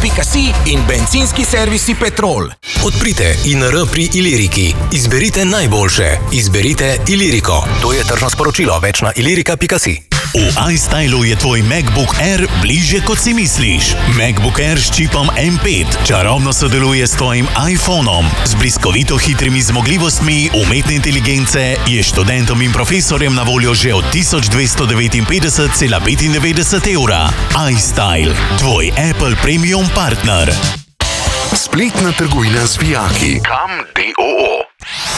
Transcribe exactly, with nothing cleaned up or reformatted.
pika si in bencinski servisi Petrol. Odprite I N R pri Iliriki. Izberite najboljše. Izberite Iliriko. To je tržno sporočilo. Več na ilirika pika si. V iStylu je tvoj MacBook Air bližje, kot si misliš. MacBook Air s čipom M pet čarobno sodeluje s tvojim iPhonom. Z bliskovito hitrimi zmogljivostmi umetne inteligence je študentom in profesorjem na voljo že od tisoč dvesto devetinpetdeset celih petindevetdeset evra. iStyle, tvoj Apple Premium partner. Spletna trgovina z vijaki. Kam D O O.